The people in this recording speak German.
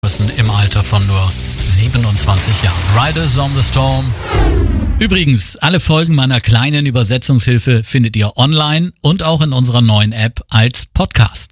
im Alter von nur 27 Jahren. Riders on the Storm. Übrigens, alle Folgen meiner kleinen Übersetzungshilfe findet ihr online und auch in unserer neuen App als Podcast.